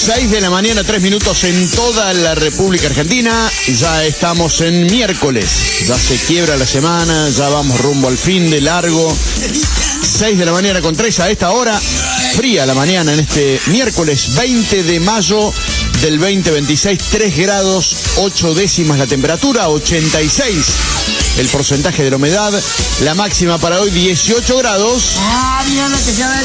6 de la mañana, 3 minutos en toda la República Argentina. Ya estamos en miércoles. Ya se quiebra la semana, ya vamos rumbo al fin de largo. 6 de la mañana con 3 a esta hora. Fría la mañana en este miércoles 20 de mayo del 2026. 3 grados 8 décimas la temperatura, 86 el porcentaje de la humedad. La máxima para hoy 18 grados. Ah, mira lo que se va a